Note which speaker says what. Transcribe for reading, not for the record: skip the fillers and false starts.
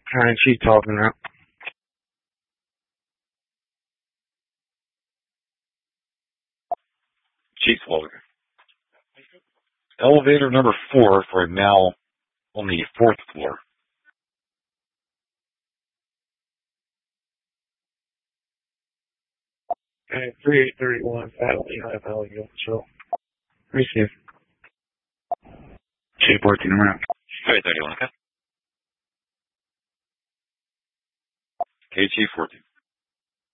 Speaker 1: Alright, she's talking now.
Speaker 2: Chief Walter. Elevator number 4 for now on the 4th floor.
Speaker 1: 3831, Valley, High Valley, Control. Receive.
Speaker 2: Chief 14 around. 3831, okay. Okay, Chief 14.